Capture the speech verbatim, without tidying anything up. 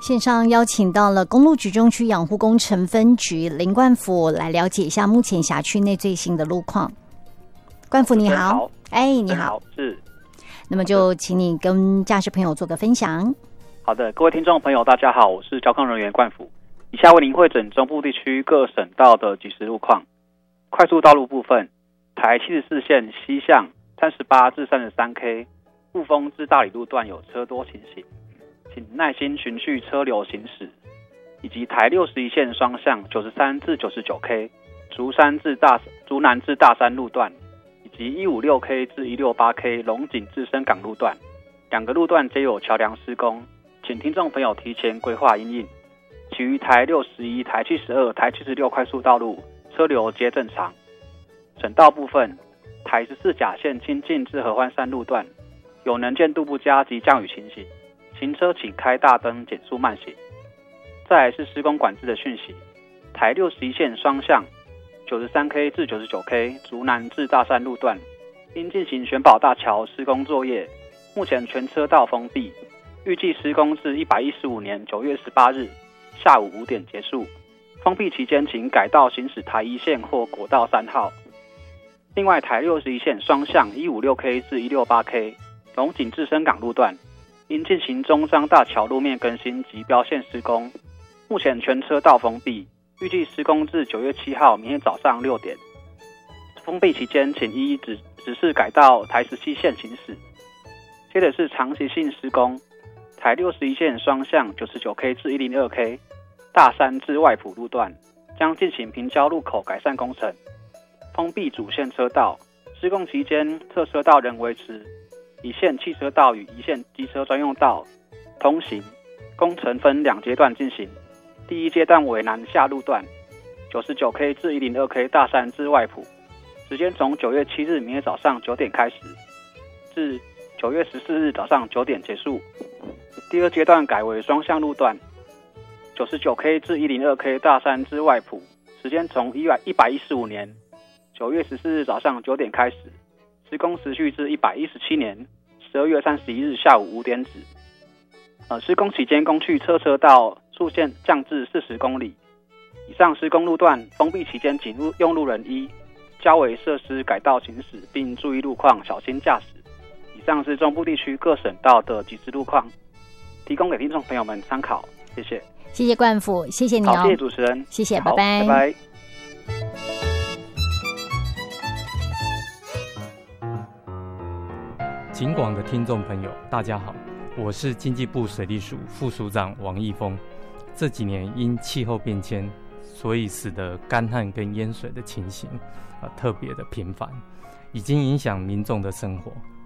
线上邀请到了公路局中区养护工程分局林冠甫来了解一下目前辖区内最新的路况。冠甫你好，哎，你好， 是。 那么就请你跟驾驶朋友做个分享。 好的，各位听众朋友，大家好，我是交通人员冠甫。以下为您汇整中部地区各省道的即时路况。快速道路部分，台七十四线西向三十八至三十三 K， 雾峰至大理路段有车多情形，请耐心循序车流行驶，以及台六十一线双向九十三至九十九 K， 竹山至大竹南至大山路段，以及一五六 K 至一六八 K 龙井至深港路段，两个路段皆有桥梁施工，请听众朋友提前规划因应。其余台六十一、台七十二、台七十六快速道路车流皆正常。省道部分，台十四甲线清境至合欢山路段有能见度不佳及降雨情形，行车请开大灯减速慢行。再来是施工管制的讯息，台六十一线双向九十三 K 至九十九 K 竹南至大山路段因进行选宝大桥施工作业，目前全车道封闭，预计施工至一百一十五年九月十八日下午五点结束。封闭期间请改道行驶台一线或国道三号。另外台六十一线双向一五六 K 至一六八 K 龙井至深港路段因进行中彰大桥路面更新及标线施工，目前全车道封闭，预计施工至九月七号明天早上六点。封闭期间请依指指示改道台十七线行驶。接着是长期性施工，台六十一线双向九十九 K 至一零二 K 大山至外埔路段将进行平交路口改善工程，封闭主线车道，施工期间侧车道仍维持一线汽车道与一线机车专用道通行，工程分两阶段进行。第一阶段为南下路段九十九 K 至一零二 K 大山至外埔，时间从九月七日明天早上九点开始，至九月十四日早上九点结束。第二阶段改为双向路段九十九 K 至一零二 K 大山至外埔，时间从一百一十五年九月十四日早上九点开始，施工持续至一百一十七年十二月三十一日下午五点止。呃，施工期间工区侧车道速限降至四十公里。以上施工路段封闭期间仅用路人一交为设施改道行驶，并注意路况，小心驾驶。以上是中部地区各省道的即时路况，提供给听众朋友们参考，谢谢。 谢谢冠甫，谢谢你哦。 好，谢谢主持人， 谢谢，拜拜， 拜拜。 警广的听众朋友，大家好，我是经济部水利署副署长王义峰。这几年因气候变迁，所以使得干旱跟淹水的情形、呃、特别的频繁，已经影响民众的生活。